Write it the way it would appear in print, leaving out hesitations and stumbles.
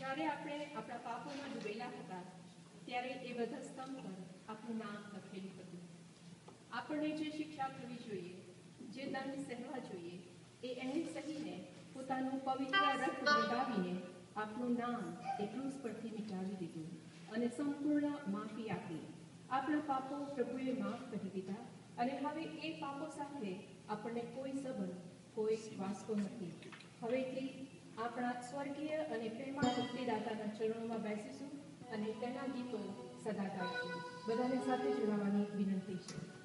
જ્યારે આપણે આપણા પાપોમાં ડૂબેલા હતા ત્યારે એ વધસ્તંભ પર આપણું નામ લખેલું હતું. આપણને જે શિક્ષા થવી જોઈએ, જે દંડ સહેવા જોઈએ, એ એણે સહીને પોતાનું પવિત્ર રક્ત વગાવીને આપણું નામ એ ક્રૂસ પરથી મિટાવી દીધું અને સંપૂર્ણ માફી આપી. આપણા પાપો પ્રભુએ માફ કરી દીધા અને હવે એ પાપો સાથે આપણને કોઈ સંબંધ, કોઈ વાસ્તો નથી. હવેથી આપણા સ્વર્ગીય અને પ્રેમા મુક્તિદાતાના ચરણોમાં બેસીશું અને તેના ગીતો સદા ગાઈશું. બધાને સાથે જોડાવાની વિનંતી છે.